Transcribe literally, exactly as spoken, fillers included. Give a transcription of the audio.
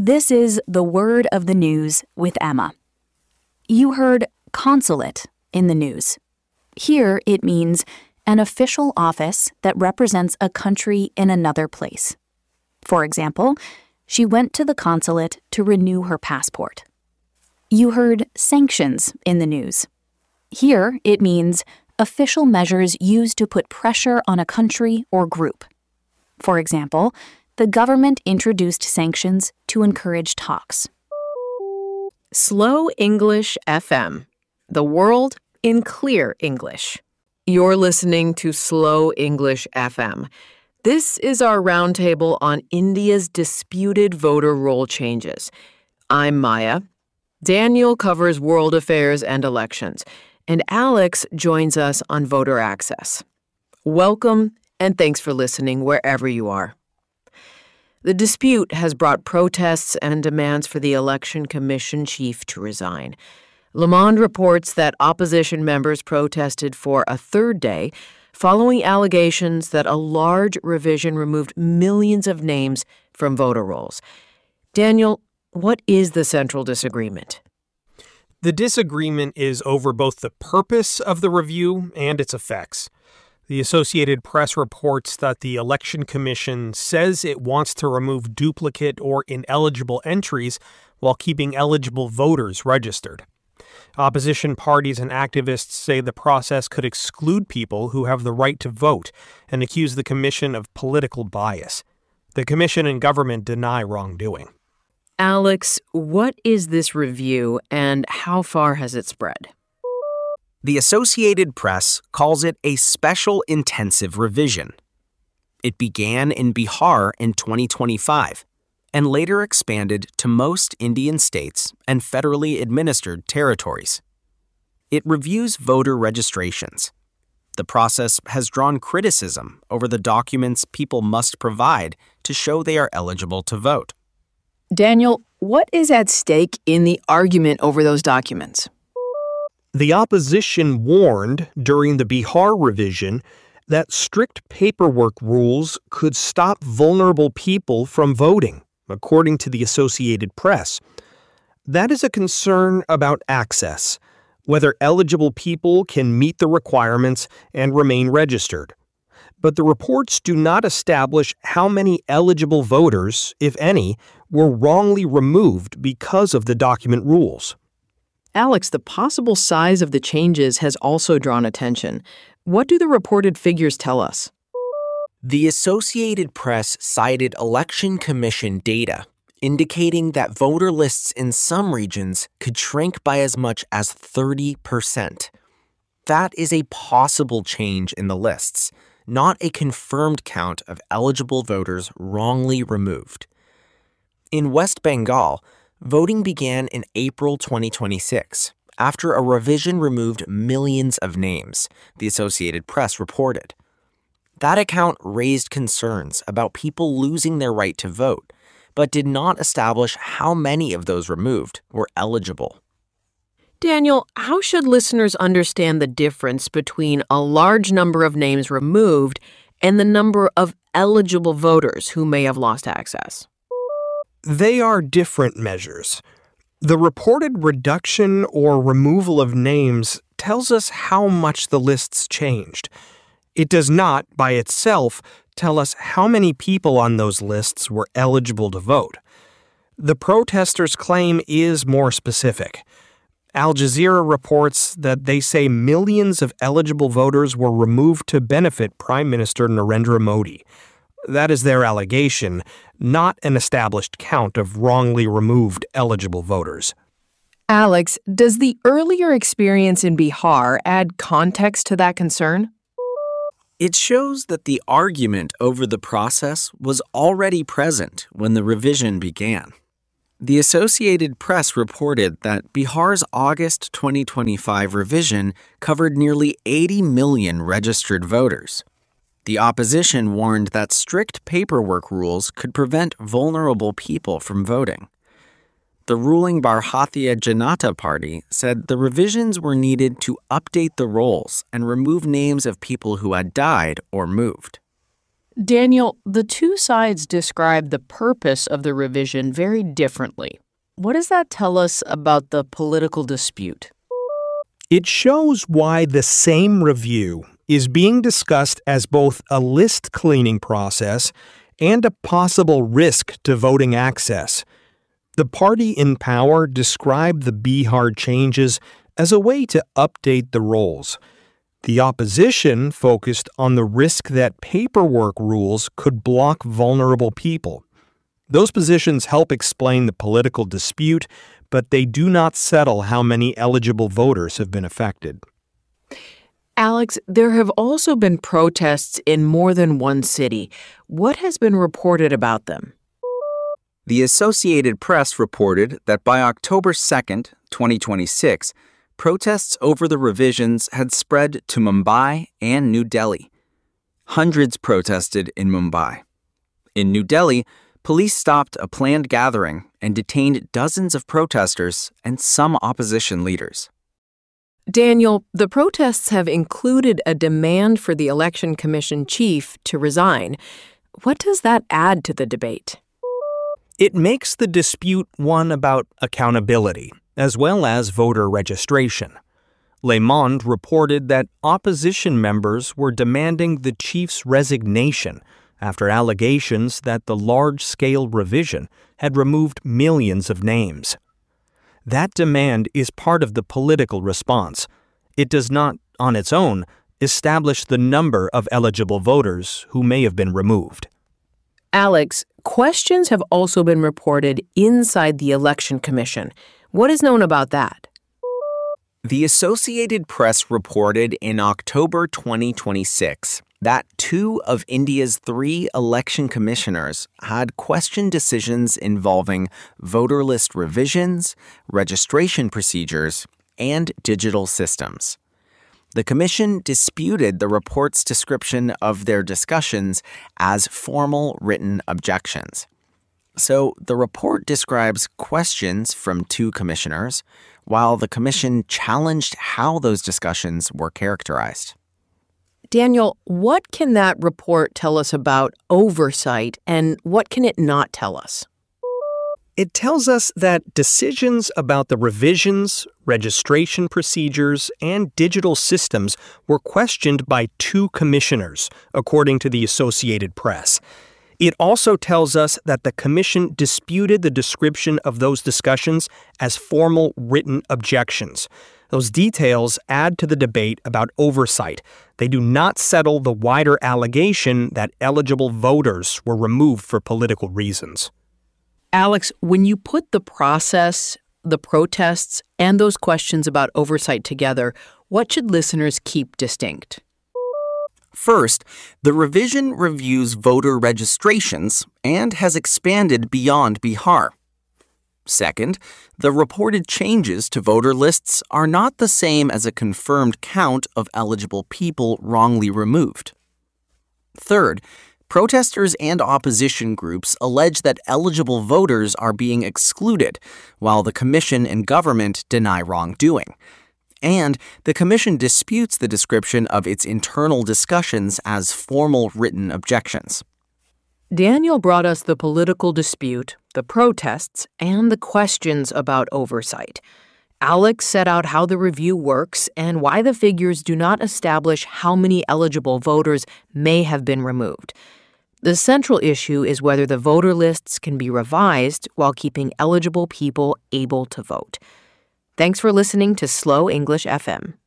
This is the word of the news with Emma. You heard consulate in the news. Here it means an official office that represents a country in another place. For example, she went to the consulate to renew her passport. You heard sanctions in the news. Here it means official measures used to put pressure on a country or group. For example, the government introduced sanctions to encourage talks. Slow English F M, the world in clear English. You're listening to Slow English F M. This is our roundtable on India's disputed voter roll changes. I'm Maya. Daniel covers world affairs and elections, and Alex joins us on voter access. Welcome, and thanks for listening wherever you are. The dispute has brought protests and demands for the Election Commission chief to resign. Le Monde reports that opposition members protested for a third day following allegations that a large revision removed millions of names from voter rolls. Daniel, what is the central disagreement? The disagreement is over both the purpose of the review and its effects. The Associated Press reports that the Election Commission says it wants to remove duplicate or ineligible entries while keeping eligible voters registered. Opposition parties and activists say the process could exclude people who have the right to vote and accuse the commission of political bias. The commission and government deny wrongdoing. Alex, what is this review and how far has it spread? The Associated Press calls it a special intensive revision. It began in Bihar in twenty twenty-five and later expanded to most Indian states and federally administered territories. It reviews voter registrations. The process has drawn criticism over the documents people must provide to show they are eligible to vote. Daniel, what is at stake in the argument over those documents? The opposition warned during the Bihar revision that strict paperwork rules could stop vulnerable people from voting, according to the Associated Press. That is a concern about access, whether eligible people can meet the requirements and remain registered. But the reports do not establish how many eligible voters, if any, were wrongly removed because of the document rules. Alex, the possible size of the changes has also drawn attention. What do the reported figures tell us? The Associated Press cited Election Commission data indicating that voter lists in some regions could shrink by as much as thirty percent. That is a possible change in the lists, not a confirmed count of eligible voters wrongly removed. In West Bengal, voting began in April twenty twenty-six, after a revision removed millions of names, the Associated Press reported. That account raised concerns about people losing their right to vote, but did not establish how many of those removed were eligible. Daniel, how should listeners understand the difference between a large number of names removed and the number of eligible voters who may have lost access? They are different measures. The reported reduction or removal of names tells us how much the lists changed. It does not, by itself, tell us how many people on those lists were eligible to vote. The protesters' claim is more specific. Al Jazeera reports that they say millions of eligible voters were removed to benefit Prime Minister Narendra Modi. That is their allegation, not an established count of wrongly removed eligible voters. Alex, does the earlier experience in Bihar add context to that concern? It shows that the argument over the process was already present when the revision began. The Associated Press reported that Bihar's August twenty twenty-five revision covered nearly eighty million registered voters. The opposition warned that strict paperwork rules could prevent vulnerable people from voting. The ruling Bharatiya Janata Party said the revisions were needed to update the rolls and remove names of people who had died or moved. Daniel, the two sides describe the purpose of the revision very differently. What does that tell us about the political dispute? It shows why the same review is being discussed as both a list cleaning process and a possible risk to voting access. The party in power described the Bihar changes as a way to update the rolls. The opposition focused on the risk that paperwork rules could block vulnerable people. Those positions help explain the political dispute, but they do not settle how many eligible voters have been affected. Alex, there have also been protests in more than one city. What has been reported about them? The Associated Press reported that by October second, twenty twenty-six, protests over the revisions had spread to Mumbai and New Delhi. Hundreds protested in Mumbai. In New Delhi, police stopped a planned gathering and detained dozens of protesters and some opposition leaders. Daniel, the protests have included a demand for the Election Commission chief to resign. What does that add to the debate? It makes the dispute one about accountability, as well as voter registration. Le Monde reported that opposition members were demanding the chief's resignation after allegations that the large-scale revision had removed millions of names. That demand is part of the political response. It does not, on its own, establish the number of eligible voters who may have been removed. Alex, questions have also been reported inside the Election Commission. What is known about that? The Associated Press reported in October twenty twenty-six that two of India's three election commissioners had questioned decisions involving voter list revisions, registration procedures, and digital systems. The commission disputed the report's description of their discussions as formal written objections. So the report describes questions from two commissioners, while the commission challenged how those discussions were characterized. Daniel, what can that report tell us about oversight, and what can it not tell us? It tells us that decisions about the revisions, registration procedures, and digital systems were questioned by two commissioners, according to the Associated Press. It also tells us that the commission disputed the description of those discussions as formal written objections. Those details add to the debate about oversight. They do not settle the wider allegation that eligible voters were removed for political reasons. Alex, when you put the process, the protests, and those questions about oversight together, what should listeners keep distinct? First, the revision reviews voter registrations and has expanded beyond Bihar. Second, the reported changes to voter lists are not the same as a confirmed count of eligible people wrongly removed. Third, protesters and opposition groups allege that eligible voters are being excluded, while the commission and government deny wrongdoing. And the commission disputes the description of its internal discussions as formal written objections. Daniel brought us the political dispute, the protests, and the questions about oversight. Alex set out how the review works and why the figures do not establish how many eligible voters may have been removed. The central issue is whether the voter lists can be revised while keeping eligible people able to vote. Thanks for listening to Slow English F M.